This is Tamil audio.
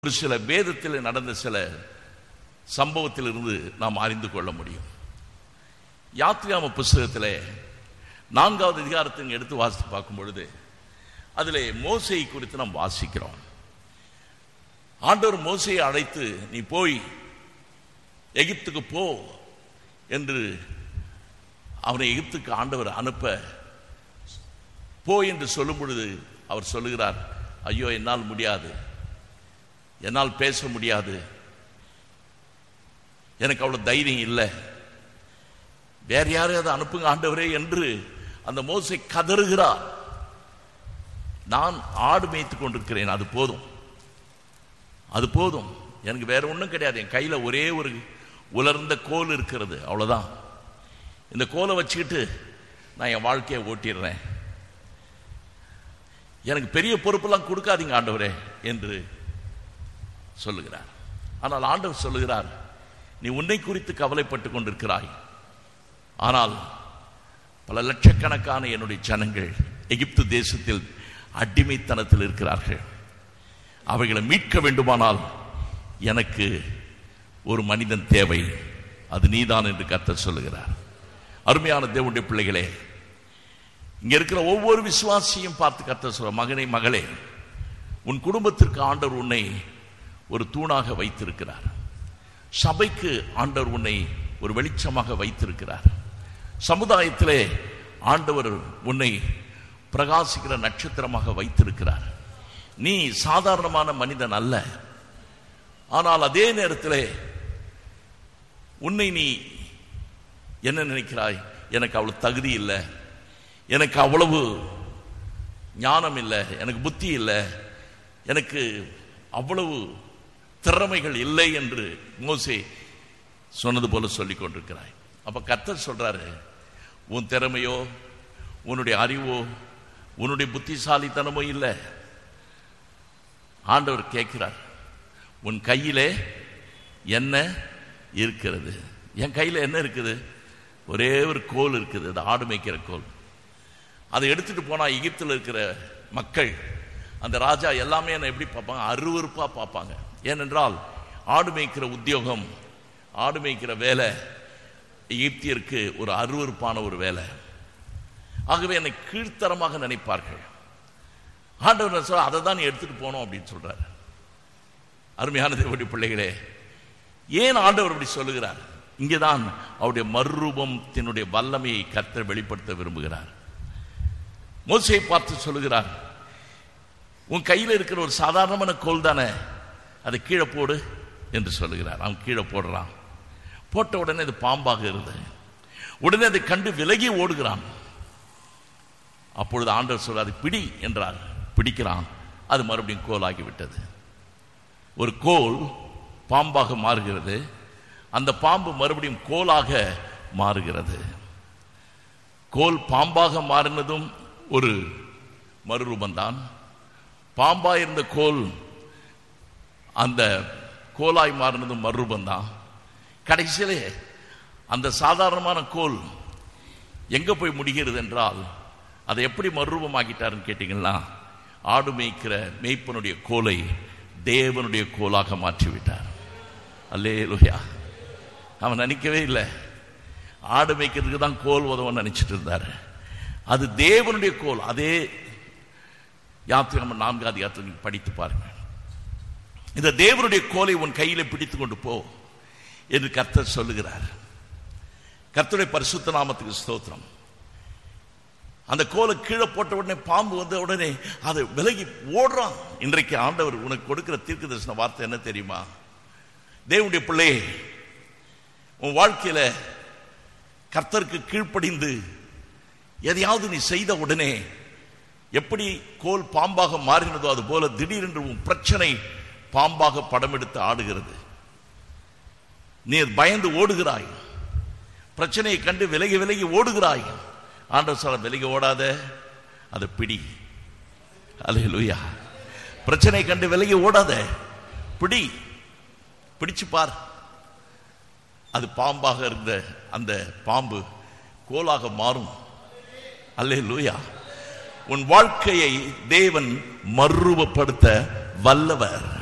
ஒரு சில வேதத்தில் நடந்த சில சம்பவத்திலிருந்து நாம் அறிந்து கொள்ள முடியும். யாத்ராம புஸ்தகத்தில் 4வது அதிகாரத்தை எடுத்து வாசித்து பார்க்கும் பொழுது அதிலே மோசேயை குறித்து நாம் வாசிக்கிறோம். ஆண்டவர் மோசேயை அழைத்து நீ போய் எகிப்துக்கு போ என்று அவனை எகிப்துக்கு ஆண்டவர் அனுப்ப போ என்று சொல்லும் பொழுது அவர் சொல்லுகிறார், ஐயோ என்னால் முடியாது, என்னால் பேச முடியாது, எனக்கு அவ்வளவு தைரியம் இல்லை, வேற யாரையாவது அனுப்புங்க ஆண்டவரே என்று அந்த மோசே கதறுகிறார். நான் ஆடு மேய்த்துக் கொண்டிருக்கிறேன், அது போதும், அது போதும், எனக்கு வேற ஒன்றும் கிடையாது, என் கையில ஒரே ஒரு உலர்ந்த கோல் இருக்கிறது, அவ்வளவுதான், இந்த கோலை வச்சுக்கிட்டு நான் என் வாழ்க்கையை ஓட்டிடுறேன், எனக்கு பெரிய பொறுப்பெல்லாம் கொடுக்காதீங்க ஆண்டவரே என்று சொல்லுகிறார். ஆனால் ஆண்டவர் சொல்லுகிறார், நீ உன்னை குறித்து கவலைப்பட்டு கொண்டிருக்கிறாய், ஆனால் பல லட்சக்கணக்கான என்னுடைய ஜனங்கள் எகிப்து தேசத்தில் அடிமைத்தனத்தில் இருக்கிறார்கள், அவைகளை மீட்க வேண்டுமானால் எனக்கு ஒரு மனிதன் தேவை, அது நீதான் என்று கர்த்தர் சொல்லுகிறார். அருமையான தேவனுடைய பிள்ளைகளே, இங்க இருக்கிற ஒவ்வொரு விசுவாசியும் பார்த்து கர்த்தர் சொல்ற, மகனே மகளே, உன் குடும்பத்திற்கு ஆண்டவர் உன்னை ஒரு தூணாக வைத்திருக்கிறார், சபைக்கு ஆண்டவர் உன்னை ஒரு வெளிச்சமாக வைத்திருக்கிறார், சமுதாயத்திலே ஆண்டவர் உன்னை பிரகாசிக்கிற நட்சத்திரமாக வைத்திருக்கிறார். நீ சாதாரணமான மனிதன் அல்ல. ஆனால் அதே நேரத்தில் உன்னை நீ என்ன நினைக்கிறாய், எனக்கு அவ்வளவு தகுதி இல்லை, எனக்கு அவ்வளவு ஞானம் இல்லை, எனக்கு புத்தி இல்லை, எனக்கு அவ்வளவு திறமைகள் இல்லை என்று மோசே சொன்னது போல சொல்லிக் கொண்டிருக்கிறாய். அப்ப கர்த்தர் சொல்றாரு, உன் திறமையோ உன்னுடைய அறிவோ உன்னுடைய புத்திசாலித்தனமோ இல்லை. ஆண்டவர் கேட்கிறார், உன் கையிலே என்ன இருக்கிறது? என் கையில் என்ன இருக்குது? ஒரே ஒரு கோல் இருக்குது, அது ஆடு மேய்க்கிற கோல். அதை எடுத்துட்டு போனா எகிப்தில் இருக்கிற மக்கள், அந்த ராஜா எல்லாமே என்ன எப்படி பார்ப்பாங்க? அருவருப்பா பார்ப்பாங்க. ஏனென்றால் ஆடு மேய்க்கிற உத்தியோகம், ஆடு மேய்க்கிற வேலை எகிப்தியருக்கு ஒரு அருவருப்பான ஒரு வேலை. ஆகவே என்னை கீழ்த்தரமாக நினைப்பார்கள். ஆண்டவர் சொல்ல, அதை தான் நீ எடுத்துட்டு போனோம் அப்படின்னு சொல்றாரு. அருமையான தேவனுடைய பிள்ளைகளே, ஏன் ஆண்டவர் அப்படி சொல்லுகிறார்? இங்கேதான் அவருடைய மறுரூபத்தினுடைய வல்லமையை கர்த்தர் வெளிப்படுத்த விரும்புகிறார். மோசேயை பார்த்து சொல்லுகிறார், உன் கையில் இருக்கிற ஒரு சாதாரணமான கோல் தானே, அதை கீழே போடு என்று சொல்லுகிறார். அவன் கீழே போடுறான். போட்ட உடனே அது பாம்பாக இருந்தது. உடனே அதை கண்டு விலகி ஓடுகிறான். அப்பொழுது ஆண்டவர் சொல்றார், பிடி என்றார். பிடிக்கிறான், அது மறுபடியும் கோலாகிவிட்டது. ஒரு கோல் பாம்பாக மாறுகிறது, அந்த பாம்பு மறுபடியும் கோலாக மாறுகிறது. கோல் பாம்பாக மாறினதும் ஒரு மறுரூபந்தான். பாம்பாய் இருந்த கோல் அந்த கோலாய் மாறினதும் மறுரூபந்தான். கடைசியிலே அந்த சாதாரணமான கோல் எங்க போய் முடிகிறது என்றால், அதை எப்படி மறுரூபமாக்கிட்டாருன்னு கேட்டீங்கன்னா, ஆடு மேய்க்கிற மேய்ப்பனுடைய கோலை தேவனுடைய கோலாக மாற்றிவிட்டார். அல்லேலூயா. அவன் நினைக்கவே இல்லை, ஆடு மேய்க்கிறதுக்கு தான் கோல் உதவன்னு நினைச்சிட்டு இருந்தாரு. அது தேவனுடைய கோல். அதே யாத்திராகமம் 4வது அதிகாரத்தை படித்து பாருங்க. இந்த தேவனுடைய கோலை உன் கையில பிடித்துக் கொண்டு போ என்று கர்த்தர் சொல்லுகிறார். கர்த்தருடைய பரிசுத்த நாமத்துக்கு ஸ்தோத்திரம். அந்த கோலை கீழே போட்ட உடனே பாம்பு வந்த உடனே அதை விலகி ஓடுறான். இன்றைக்கு ஆண்டவர் உனக்கு கொடுக்கிற தீர்க்கதரிசன வார்த்தை என்ன தெரியுமா? தேவனுடைய பிள்ளையே, உன் வாழ்க்கையில கர்த்தருக்கு கீழ்ப்படிந்து எதையாவது நீ செய்த உடனே எப்படி கோல் பாம்பாக மாறினதோ அது போல திடீரென்று உன் பிரச்சனை பாம்பாக படம் எடுத்து ஆடுகிறது. நீ பயந்து ஓடுகிறாய், பிரச்சனையை கண்டு விலகி விலகி ஓடுகிறாய். ஆண்டவர் சொல்ல, விலகி ஓடாத, அதை பிடி. அல்லேலூயா. பிரச்சனையை கண்டு விலகி ஓடாத, பிடி, பிடிச்சு பார். அது பாம்பாக இருந்த அந்த பாம்பு கோலாக மாறும். அல்லேலூயா. உன் வாழ்க்கையை தேவன் மறுரூபப்படுத்த வல்லவர்.